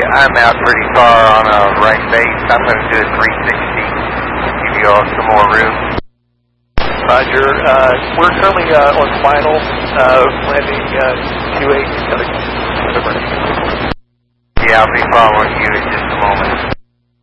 I'm out pretty far on a right base. I'm going to do a 360. Give you all some more room. Roger. We're currently on final, landing Q8. Yeah, I'll be following you in just a moment.